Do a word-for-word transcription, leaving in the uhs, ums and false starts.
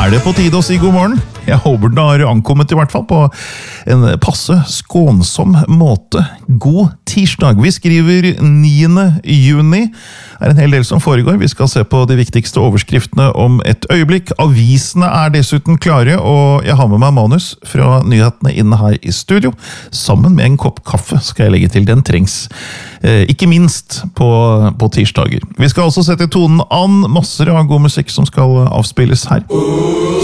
Er det på tide å si god morgen? Jeg håper den har ankommet i hvert fall på en passe skånsom måte. God tirsdag. Vi skriver niende juni. Det er en hel del som foregår. Vi skal se på de viktigste overskriftene om et øyeblikk. Avisene er dessuten klare, og jeg har med meg manus fra nyhetene inne her i studio. Sammen med en kopp kaffe skal jeg legge til. Den trengs. Eh, ikke minst på, på tirsdager. Vi skal også sette tonen an. Masser av god musikk som skal avspilles her.